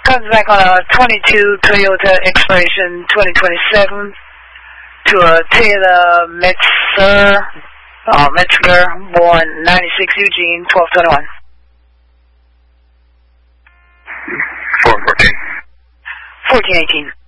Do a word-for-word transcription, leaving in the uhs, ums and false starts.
comes back on a twenty-two Toyota expiration twenty twenty-seven to a Taylor Metzger, uh, Metzger, born ninety-six, Eugene, twelve twenty-one. four fourteen. fourteen eighteen.